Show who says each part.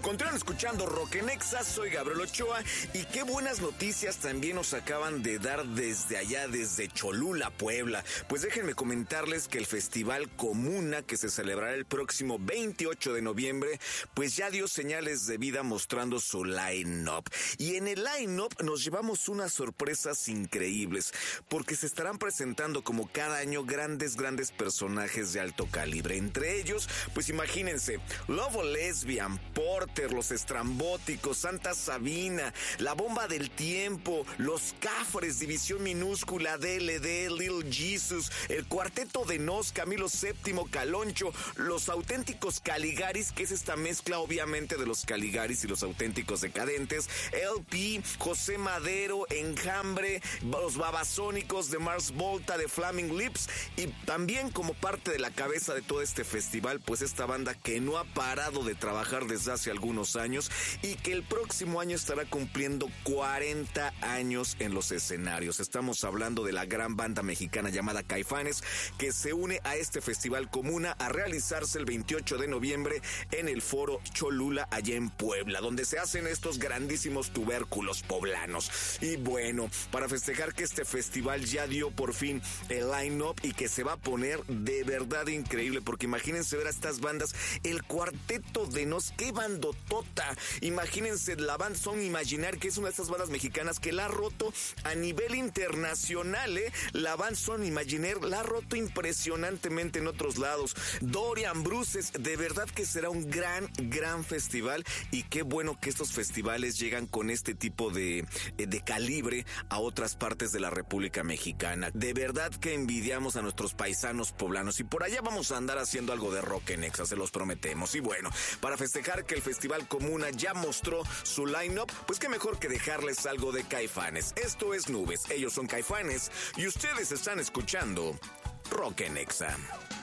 Speaker 1: Continúan escuchando Rock en Exa, soy Gabriel Ochoa y qué buenas noticias también nos acaban de dar desde allá, desde Cholula, Puebla. Pues déjenme comentarles que el Festival Comuna, que se celebrará el próximo 28 de noviembre, pues ya dio señales de vida mostrando su line-up. Y en el line-up nos llevamos unas sorpresas increíbles, porque se estarán presentando como cada año grandes personajes de alto calibre. Entre ellos, pues imagínense, Lobo Lesbian, Porter, Los Estrambóticos, Santa Sabina, La Bomba del Tiempo, Los Cafres, División Minúscula, DLD, Little Jesus, el Cuarteto de Nos, Camilo VII, Caloncho, Los Auténticos Caligaris, que es esta mezcla obviamente de los Caligaris y los Auténticos Decadentes, LP, José Madero, Enjambre, Los Babasónicos, de Mars Volta, de Flaming Lips, y también como parte de la cabeza de todo este festival, pues esta banda que no ha parado de trabajar desde hace algunos años y que el próximo año estará cumpliendo 40 años en los escenarios. Estamos hablando de la gran banda mexicana llamada Caifanes, que se une a este Festival Comuna a realizarse el 28 de noviembre en el Foro Cholula, allá en Puebla, donde se hacen estos grandísimos tubérculos poblanos. Y bueno, para festejar que este festival ya dio por fin el line-up y que se va a poner de verdad increíble, porque imagínense ver a estas bandas, el Cuarteto de Nos, qué bandotota. Imagínense, la banda Son Imaginar, que es una de estas bandas mexicanas que la ha roto a nivel internacional, La banda Son Imaginar la ha roto impresionantemente en otros lados. Dorian Bruces, de verdad que será un gran festival, y qué bueno que estos festivales llegan con este tipo de calibre a otras partes de la República Mexicana. De verdad que envidiamos a nuestros paisanos poblanos, y por allá vamos a andar haciendo algo de rock en Exa, se los prometemos. Y bueno, para festejar que el Festival Comuna ya mostró su line-up, pues qué mejor que dejarles algo de Caifanes. Esto es Nubes, ellos son Caifanes y ustedes están escuchando Rock en Exa.